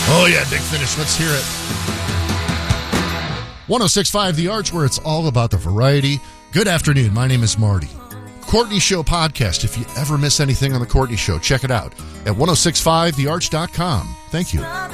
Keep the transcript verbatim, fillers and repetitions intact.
Oh, yeah, big finish. Let's hear it. one oh six point five The Arch, where it's all about the variety. Good afternoon. My name is Marty. Courtney Show podcast. If you ever miss anything on the Courtney Show, check it out at ten sixty-five the arch dot com. Thank you.